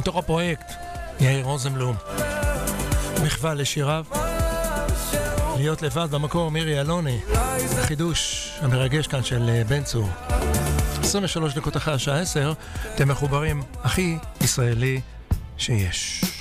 מתוך הפרויקט יאיר רוזנבלום, מחווה לשיריו. להיות לבד במקור, מירי אלוני, החידוש המרגש כאן של בן צור. 23 דקות אחרי השעה 10, אתם מחוברים הכי ישראלי שיש.